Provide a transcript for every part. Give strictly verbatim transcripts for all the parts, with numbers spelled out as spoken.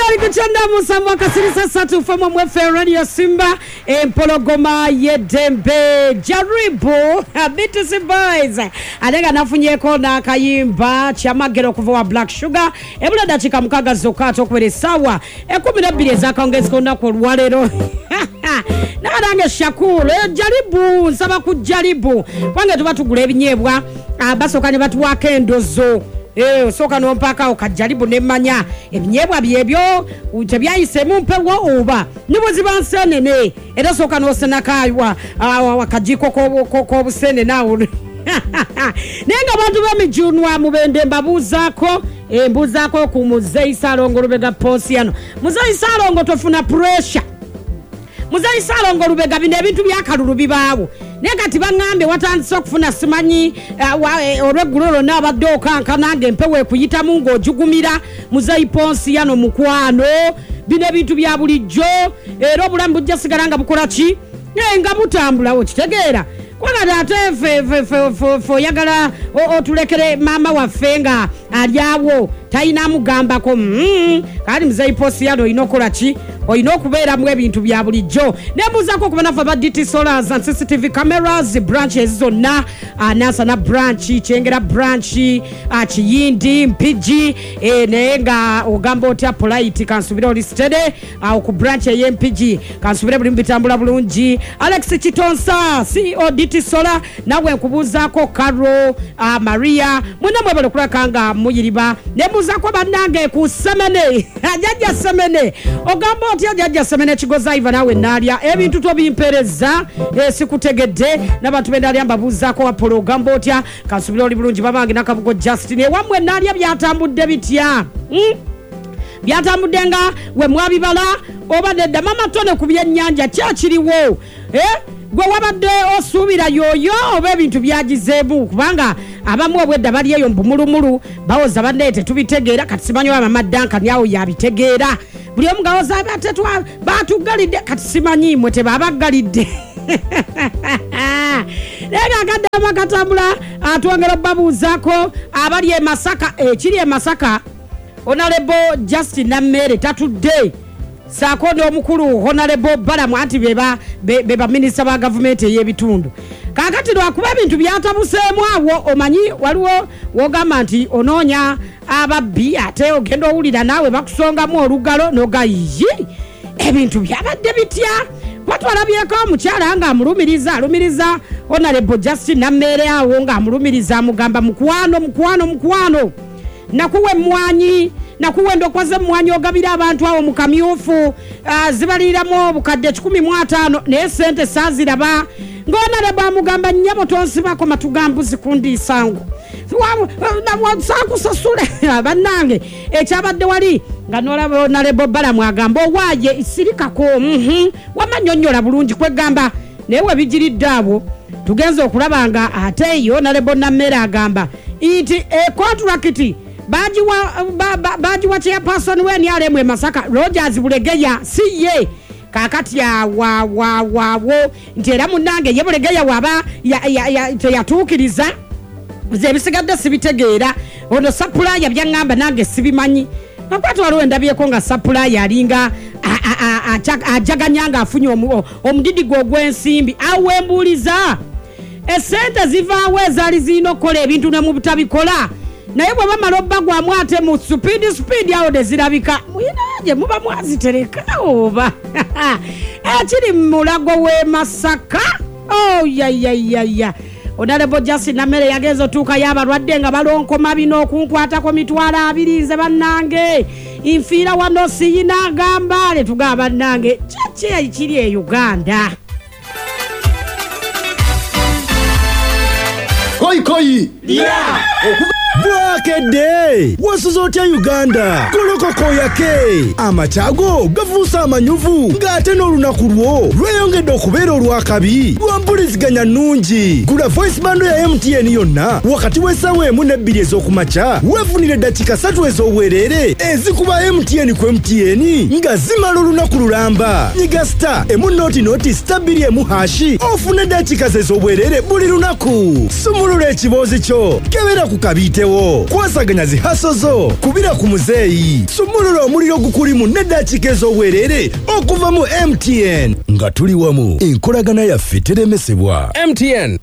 Kali kuchanda musamba kasirisa satu fama mwefe radio Simba empologoma yedembe jaribu Beatrice Boys alega nafunyeko na kayimba chamagero kuva Black Sugar ebula dachika mukaga zokato kwere sawa ekumi na bbiri ezakaongezeko nako lwalero narange shakulu jaribu nsaba kujaribu kwange tuba tugula ebinyebwa basokanye batu wakendozo Eh soka no mpaka okajaribu nemanya ebinyebwa byebyo utebyayise mumpewo oba nibo zibansenene era soka no senakaywa wakajiko ko ko busene nawo nenga bantu bamijunwa mubende mbabuzako embuzako ku Muzeyi Salongo Lubega Ponsiano Muzeyi Salongo tofuna pressure Muzeyi Salongo Lubega bine bintu byakalulu bibawo negati bangambe watandise okufuna simanyi olweggulo n'abaddoka nkanange mpewe kuyita mungo ojugumira Muzeyi Ponsiano mukwano bine bintu bya bulijjo era obulamu bujja sigala nga bukola ki nga butambulawo kitegeera kwana ate fe fe fe fe yagala otulekere mama waffe nga alyawo tayina mugambako mm kali Muzeyi Ponsiano inokola ki oyina okubeera mu ebintu bya bulijjo nebuzako kubana fa D T Solars and C C T V cameras branches zonna anasa na branch chengera branch achiyindi mpiji enenga ogambo otya polite kansubira listed ku branch ye M P G kansubira buli mbitambula bulungi Alex Chitonsa C E O D T Solar nawe nkubuzako Carol Maria muna mwebale kulakanga muyiriba nebuzako banange ku semene ajajja semene ogambo otya ajajja semene kigoza iva nawe nalya ebintu to bimpereza sikutegedde nabantu bendali ambabuzako wa progambo otya kansubira oli bulungi babange nakabugo Justin wamwe nalya byatambudde bitya hmm? byatambudde nga we mwabibala oba nedda mama tone kubyennyanja kyakiriwo eh gwe wabadde osubira yoyo oba ebintu byagizeebu kubanga abamu obwedda bali eyo mbumulumulu bawoza banete tubitegeera kati simanyi wa mama Danka nyawo yabitegeera buli omu gawoza batetwa batugalidde kati simanyi mwe tebabagalidde Lega kadama katambula atwongera babuuzako abali e Masaka ekiri e Masaka Honorable Justin Namere tatudde sako ndo omukulu Honorable Balamu ati beba beba minister ba government y'ebitundu kakati lwakuba ebintu byatabuseemu awo omanyi waliwo wogamba nti onoonya ababbi ate ogenda owulira naawe bakusongamu olugalo nogayi ebintu byabadde bitya watwalabyeko omukyala nga amulumiriza alumiriza Honorable Justin Namere awo nga amulumiriza amugamba mukwano mukwano mukwano nakuwe mwanyi nakuwe ndokwaze mwanyi ogabira abantu awo mu kamyufu uh, zibaliramu obukadde kikumi mu ataano naye sente saziraba ngona bamugamba nnyabo tonsibako matugambu zikundi sangu na sakusasule bannange ekyabadde wali nga nolaba nalebo bala mwagamba owaye isirikako mhm wamanyonyola bulungi kwegamba newe bijiridde abo tugenze okulabanga ate yo nalebo Namere agamba iti e contract baji wa ba, ba, baji wa chairperson we ni alemwe Masaka Rogers Bulegeya siye kakati ya wa wa wa wo ntera munange ye Bulegeya waba ya ya, ya, ya yatukiriza zebisigadde sibitegeera ono supplier byangamba nange sibimanyi nakwatu waliwo ndabyeko nga supplier alinga ajaganyanga afunye omudidi gw'ensimbi awembuliza esente zivaawe zali zino kola ebintu ne mu butabikola naye bwe bamaloba gwa mwate mu speed speed awo dezirabika muyinaje muba mwazitereka oba ekiri mulago we Masaka oh ya ya ya ya Honorable Justin Namere yagezo tuka yabalwadde nga balonko mabino okunkwata ko mitwala abirize bannange infiira wano siyina gamba le tugaba bannange kye ekiri e Uganda koi koi yeah Bwakede wasuzotya Uganda kolokoko yake amachago gavusa amanyuvu ngate n'olunaku lwo lweyongedde okubeera olwakabi lwampuliziganya nungi gula voice bando ya M T N yonna wakati w'essaawa emu n'ebbiri ez'okumakya weefunire eddakiika ssatu ez'obwereere ezikuba M T N ku M T N nga zimala olunaku lulamba nyiga star emu noti noti star bbiri emu hashi ofune eddakiika ez'obwereere buli lunaku sumulula ekiboozi kyo kebera ku kabitewo bw'oliwo. Kwasaganya zihaso zo kubira ku muzeeyi. Sumulula omuliro gukulimu n'eddakiika ez'obwereere okuva mu M T N. Nga tuli wamu enkolagana yaffe teremesebwa. M T N.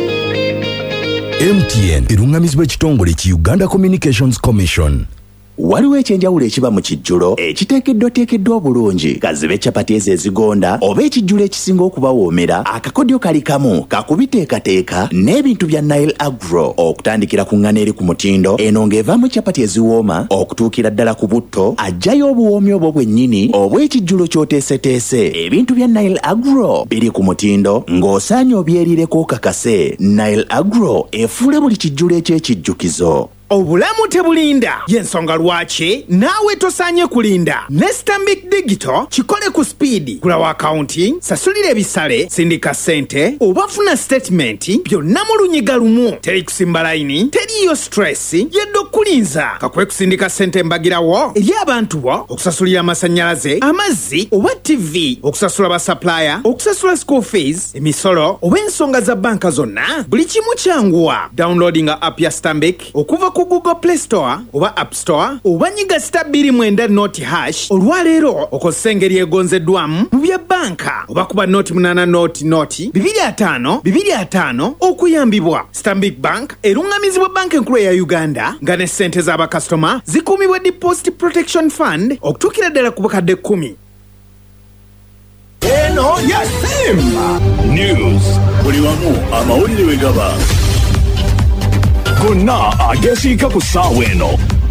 M T N erungamizibwa ekitongole ki Uganda Communications Commission. Waliwo ekyenjawulo ekiba mu kijjulo ekiteekeddwa teekeddwa obulungi kazibe capati ezo ezigonda oba ekijjulo ekisinga okubawoomera akakodyo kali kamu kakubiteekateeka n'ebintu bya Nile Agro okutandikira ku ngano eri ku mutindo eno ng'evaamu capati eziwooma okutuukira ddala ku butto ajjayo obuwoomi obwo bwennyini obw'ekijjulo ky'oteeseteese. Ebintu bya Nile Agro biri ku mutindo ng'osaanye obyerireko kakase. Nile Agro efuula buli kijjulo eky'ekijjukizo. Obulamu tebulinda yensonga lwaki naawe tosaanye kulinda ne Stanbic Digital kikole ku speed. Gulawo accounting, sasulira ebisale, sindika ssente oba funa statement byonna mu lunyiga lumu. Teri kusimba layini, teriyo stress yedde okulinza. Kakwe kusindika ssente mbagirawo eri abantu bo, okusasulira amasannyalaze, amazzi oba T V, okusasula ba supplier, okusasula school fees, emisolo oba ensonga za banka zonna. Buli kimu kyanguwa. Downloading app ya Stanbic okuva ku Google Play Store oba App Store oba nyiga star bbiri mwenda noti hash. Olwaleero okozesa engeri egonzeddwamu mu bya banka oba kuba noti munaana noti noti bibiri ataano bibiri ataano okuyambibwa. Stanbic Bank erungamizibwa banka enkulu ya Uganda nga ne ssente z'abakasitoma zikuumibwa Deposit Protection Fund okutuukira ddala ku bukadde kkumi. Eno yasimba News buli wamu amawulire we gaba gonna agesiika ku ssaawa eno.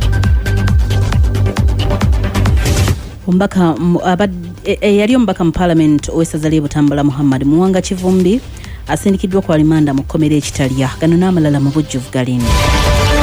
Ombaka eyali omubaka mu Parliament ow'essaza ly'e Butambala Muhammad Muwanga Kivumbi asindikiddwa ku alimanda mu kkomera ekitalya. Gano n'amalala mu bujjuvu galindi.